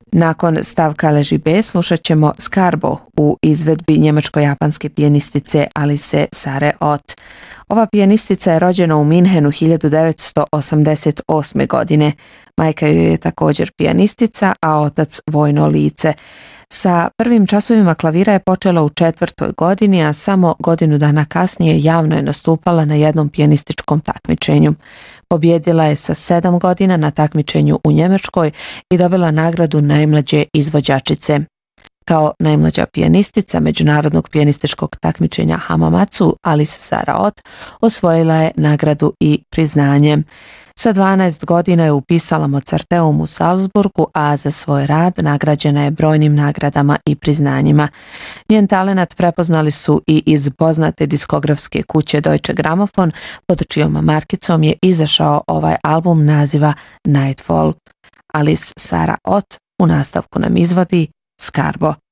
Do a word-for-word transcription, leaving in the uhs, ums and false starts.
Nakon stavka Leži B slušat ćemo Skarbo u izvedbi njemačko-japanske pijanistice Alice Sare Ott. Ova pijanistica je rođena u Minhenu hiljadu devetsto osamdeset osme. godine. Majka joj je također pijanistica, a otac vojno lice. Sa prvim časovima klavira je počela u četvrtoj godini, a samo godinu dana kasnije javno je nastupala na jednom pijanističkom takmičenju. Pobjedila je sa sedam godina na takmičenju u Njemačkoj i dobila nagradu najmlađe izvođačice. Kao najmlađa pijanistica međunarodnog pijanističkog takmičenja Hamamatsu, Alice Sara Ott osvojila je nagradu i priznanje. Sa dvanaest godina je upisala Mozarteum u Salzburgu, a za svoj rad nagrađena je brojnim nagradama i priznanjima. Njen talenat prepoznali su i iz poznate diskografske kuće Deutsche Grammophon, pod čijom markicom je izašao ovaj album naziva Nightfall. Alice Sara Ott u nastavku nam izvodi Skarbo.